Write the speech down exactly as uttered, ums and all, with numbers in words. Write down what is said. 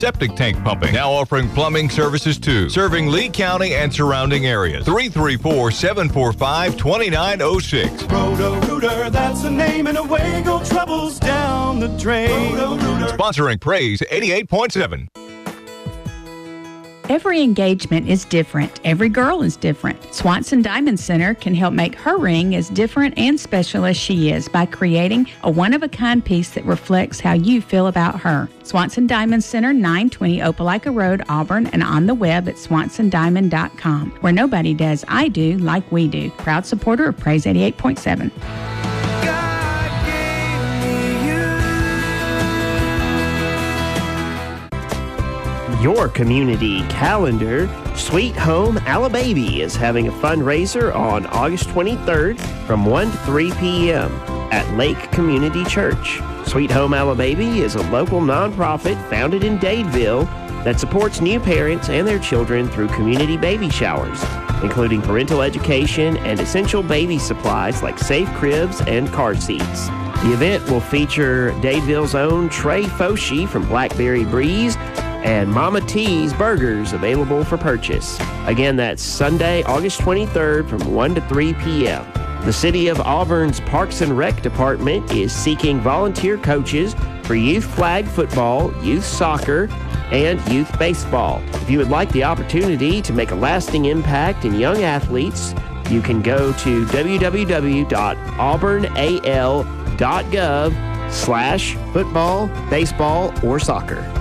Septic tank pumping, now offering plumbing services too. Serving Lee County and surrounding areas. three three four, seven four five, two nine zero six. Roto-Rooter, that's the name, and away go troubles down the drain. Roto-Rooter. Sponsoring Praise eighty-eight point seven. Every engagement is different. Every girl is different. Swanson Diamond Center can help make her ring as different and special as she is by creating a one-of-a-kind piece that reflects how you feel about her. Swanson Diamond Center, nine twenty Opelika Road, Auburn, and on the web at swanson diamond dot com, where nobody does I do like we do. Proud supporter of Praise eighty-eight point seven. Your community calendar. Sweet Home Alababy is having a fundraiser on August twenty-third from one to three p.m. at Lake Community Church. Sweet Home Alababy is a local nonprofit founded in Dadeville that supports new parents and their children through community baby showers, including parental education and essential baby supplies like safe cribs and car seats. The event will feature Dadeville's own Trey Foshi from Blackberry Breeze and Mama T's Burgers available for purchase. Again, that's Sunday, August twenty-third from one to three p.m. The City of Auburn's Parks and Rec Department is seeking volunteer coaches for youth flag football, youth soccer, and youth baseball. If you would like the opportunity to make a lasting impact in young athletes, you can go to w w w dot auburn a l dot gov slash football, baseball, or soccer.